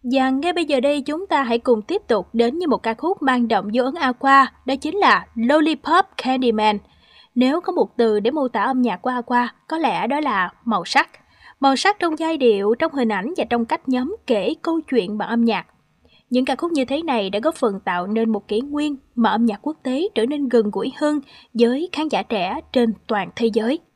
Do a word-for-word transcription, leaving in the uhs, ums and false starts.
Và ngay bây giờ đây chúng ta hãy cùng tiếp tục đến với một ca khúc mang đậm dấu ấn Aqua, đó chính là Lollipop Candyman. Nếu có một từ để mô tả âm nhạc của Aqua, có lẽ đó là màu sắc. Màu sắc trong giai điệu, trong hình ảnh và trong cách nhóm kể câu chuyện bằng âm nhạc. Những ca khúc như thế này đã góp phần tạo nên một kỷ nguyên mà âm nhạc quốc tế trở nên gần gũi hơn với khán giả trẻ trên toàn thế giới.